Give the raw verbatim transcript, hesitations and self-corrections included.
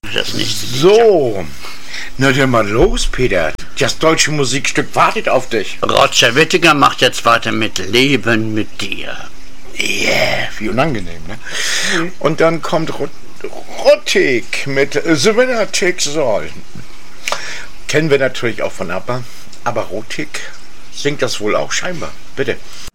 das nächste Lied. So, na dann mal los, Peter. Das deutsche Musikstück wartet auf dich. Roger Wittiger macht jetzt weiter mit Leben mit dir. Yeah, wie unangenehm, ne? Mhm. Und dann kommt Ruttig mit The Winner Takes All. Kennen wir natürlich auch von ABBA, aber Ruttig singt das wohl auch scheinbar. Bitte.